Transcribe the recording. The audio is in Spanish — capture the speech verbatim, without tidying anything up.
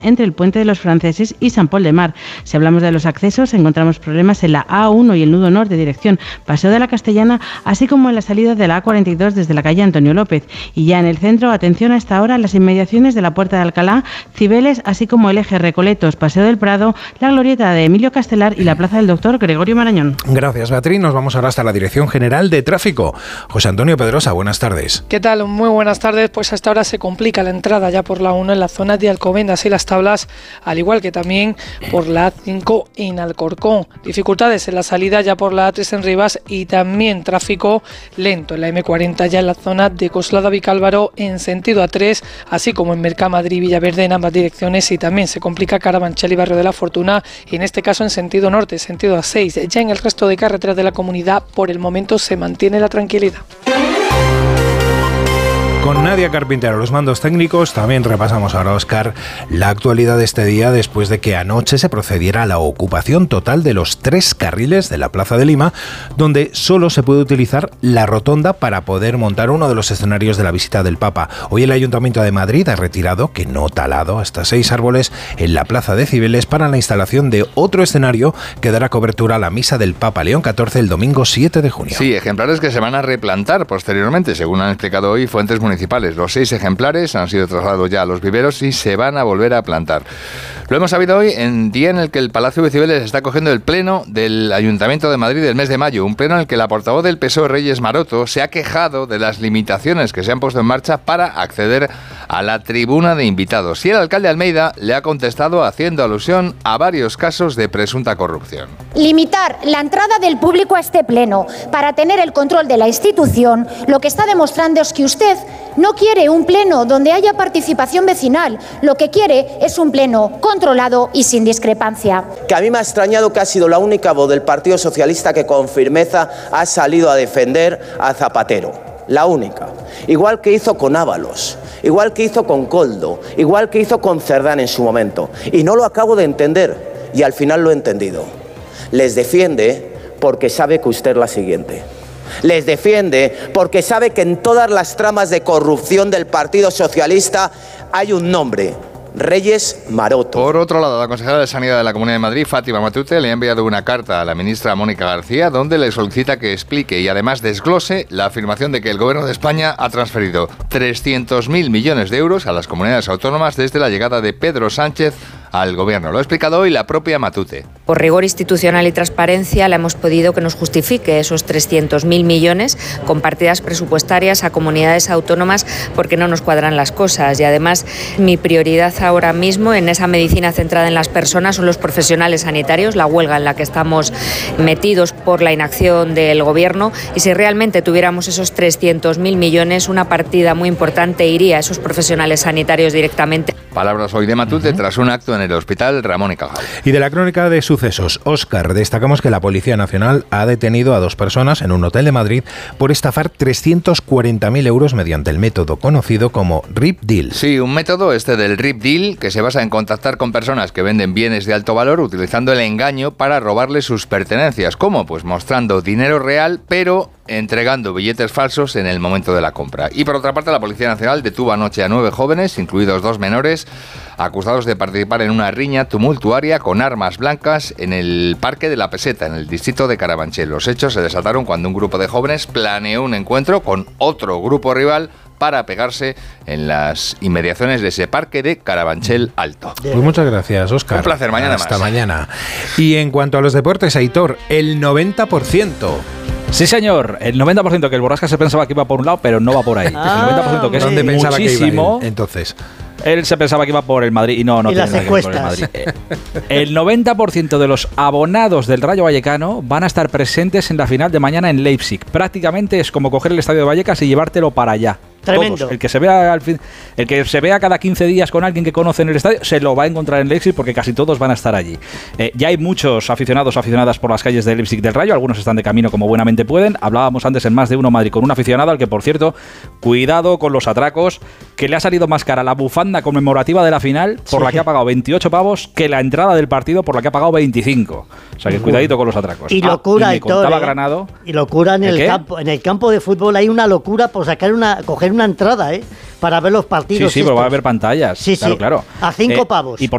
entre el Puente de los Franceses y San Pol de Mar. Si hablamos de los accesos, encontramos problemas en la A uno y el nudo norte, dirección Paseo de la Castellana, así como en la salida de la A cuarenta y dos desde la calle Antonio López. Y ya en el centro, atención a esta hora, las inmediaciones de la Puerta de Alcalá, Cibeles, así como el eje Recoletos, Paseo del Prado, la glorieta de Emilio Castelar y la Plaza del Doctor Gregorio Marañón. Gracias, Beatriz. Nos vamos ahora hasta la Dirección General de Tráfico. José Antonio Pedrosa, buenas tardes. ¿Qué tal? Muy buenas tardes. Pues hasta ahora se complica la entrada ya por la uno en la zona de Alcobendas y Las Tablas, al igual que también por la A cinco en Alcorcón. Dificultades en la salida ya por la A tres en Rivas y también tráfico lento en la eme cuarenta ya en la zona de Coslada Vicálvaro en sentido A tres, así como en Mercamadrid y Villaverde en ambas direcciones, y también se complica Carabanchel y Barrio de la Fortuna, y en este caso en sentido norte, sentido A seis. Ya en el resto de carreteras de la comunidad por el momento se mantiene la tranquilidad. Con Nadia Carpintero, los mandos técnicos, también repasamos ahora, Óscar, la actualidad de este día después de que anoche se procediera a la ocupación total de los tres carriles de la Plaza de Lima, donde solo se puede utilizar la rotonda para poder montar uno de los escenarios de la visita del Papa. Hoy el Ayuntamiento de Madrid ha retirado, que no talado, hasta seis árboles en la Plaza de Cibeles para la instalación de otro escenario que dará cobertura a la misa del Papa León catorce el domingo siete de junio. Sí, ejemplares que se van a replantar posteriormente, según han explicado hoy fuentes municipales. Los seis ejemplares han sido trasladados ya a los viveros y se van a volver a plantar. Lo hemos sabido hoy en día en el que el Palacio de Cibeles está cogiendo el pleno del Ayuntamiento de Madrid del mes de mayo, un pleno en el que la portavoz del P S O E, Reyes Maroto, se ha quejado de las limitaciones que se han puesto en marcha para acceder a la tribuna de invitados. Y el alcalde Almeida le ha contestado haciendo alusión a varios casos de presunta corrupción. Limitar la entrada del público a este pleno para tener el control de la institución, lo que está demostrando es que usted no quiere un pleno donde haya participación vecinal, lo que quiere es un pleno controlado y sin discrepancia. Que a mí me ha extrañado que ha sido la única voz del Partido Socialista que con firmeza ha salido a defender a Zapatero. La única. Igual que hizo con Ábalos, igual que hizo con Koldo, igual que hizo con Cerdán en su momento. Y no lo acabo de entender, y al final lo he entendido. Les defiende porque sabe que usted es la siguiente. Les defiende porque sabe que en todas las tramas de corrupción del Partido Socialista hay un nombre: Reyes Maroto. Por otro lado, la consejera de Sanidad de la Comunidad de Madrid, Fátima Matute, le ha enviado una carta a la ministra Mónica García donde le solicita que explique y además desglose la afirmación de que el Gobierno de España ha transferido trescientos mil millones de euros a las comunidades autónomas desde la llegada de Pedro Sánchez al Gobierno. Lo ha explicado hoy la propia Matute. Por rigor institucional y transparencia le hemos pedido que nos justifique esos trescientos mil millones con partidas presupuestarias a comunidades autónomas porque no nos cuadran las cosas. Y además mi prioridad ahora mismo en esa medicina centrada en las personas son los profesionales sanitarios, la huelga en la que estamos metidos por la inacción del Gobierno, y si realmente tuviéramos esos trescientos mil millones, una partida muy importante iría a esos profesionales sanitarios directamente. Palabras hoy de Matute uh-huh. tras un acto en el Hospital Ramón y Cajal. Y de la crónica de sucesos, Óscar, destacamos que la Policía Nacional ha detenido a dos personas en un hotel de Madrid por estafar trescientos cuarenta mil euros mediante el método conocido como R I P Deal. Sí, un método este del R I P Deal que se basa en contactar con personas que venden bienes de alto valor utilizando el engaño para robarles sus pertenencias. ¿Cómo? Pues mostrando dinero real, pero entregando billetes falsos en el momento de la compra. Y por otra parte, la Policía Nacional detuvo anoche a nueve jóvenes, incluidos dos menores, acusados de participar en una riña tumultuaria con armas blancas en el Parque de la Peseta, en el distrito de Carabanchel. Los hechos se desataron cuando un grupo de jóvenes planeó un encuentro con otro grupo rival para pegarse en las inmediaciones de ese parque de Carabanchel Alto. Pues muchas gracias, Óscar. Un placer, mañana Hasta más. mañana. Y en cuanto a los deportes, Aitor, el noventa por ciento. Sí, señor, el noventa por ciento, que el Borrasca se pensaba que iba por un lado, pero no va por ahí. Ah, el noventa por ciento que es ¿dónde pensaba muchísimo. Que iba él, entonces? Él se pensaba que iba por el Madrid y no, no y tiene las nada que ver por el Madrid. El noventa por ciento de los abonados del Rayo Vallecano van a estar presentes en la final de mañana en Leipzig. Prácticamente es como coger el estadio de Vallecas y llevártelo para allá. Tremendo. Todos. El que se vea al fin, el que se vea cada quince días con alguien que conoce en el estadio se lo va a encontrar en Leipzig porque casi todos van a estar allí. Eh, ya hay muchos aficionados o aficionadas por las calles de Leipzig del Rayo, algunos están de camino como buenamente pueden. Hablábamos antes en Más de Uno Madrid con un aficionado al que, por cierto, cuidado con los atracos, que le ha salido más cara la bufanda conmemorativa de la final por sí. la que ha pagado veintiocho pavos que la entrada del partido por la que ha pagado veinticinco. O sea que cuidadito con los atracos. Y locura, ah, y me contaba ¿eh? Granado. Y locura en ¿El el qué? campo, en el campo de fútbol hay una locura por sacar una, coger una entrada, ¿eh? Para ver los partidos. Sí, sí, pero va a haber pantallas. Sí, claro, sí. claro. A cinco eh, pavos. Y por